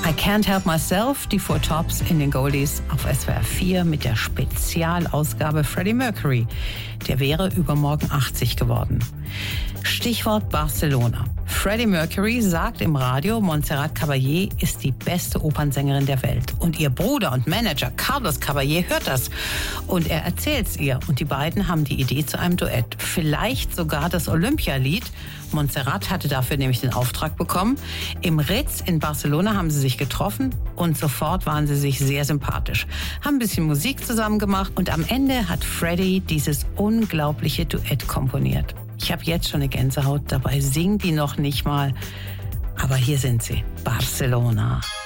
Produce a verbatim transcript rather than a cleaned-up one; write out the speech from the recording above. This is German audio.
I Can't Help Myself, die Four Tops in den Goldies auf S W R vier mit der Spezialausgabe Freddie Mercury. Der wäre übermorgen achtzig geworden. Stichwort Barcelona. Freddie Mercury sagt im Radio, Montserrat Caballé ist die beste Opernsängerin der Welt. Und ihr Bruder und Manager Carlos Caballé hört das. Und er erzählt's ihr. Und die beiden haben die Idee zu einem Duett. Vielleicht sogar das Olympialied. Montserrat hatte dafür nämlich den Auftrag bekommen. Im Ritz in Barcelona haben sie sich getroffen und sofort waren sie sich sehr sympathisch. Haben ein bisschen Musik zusammen gemacht und am Ende hat Freddie dieses unglaubliche Duett komponiert. Ich habe jetzt schon eine Gänsehaut, dabei singen die noch nicht mal. Aber hier sind sie, Barcelona.